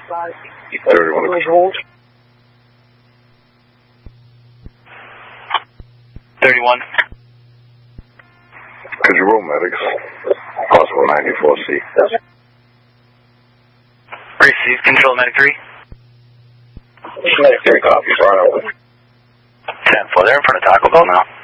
31. 31. Could you roll medics? Possible 94C. Receive control medic 3. Medic 3 copy, far over. 10-4, they're in front of Taco Bell now.